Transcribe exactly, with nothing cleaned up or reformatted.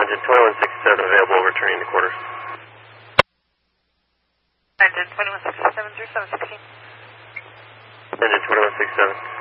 engine twenty-one sixty-seven available, returning to quarters. Engine twenty-one sixty-seven through seven sixteen. Engine twenty-one sixty-seven.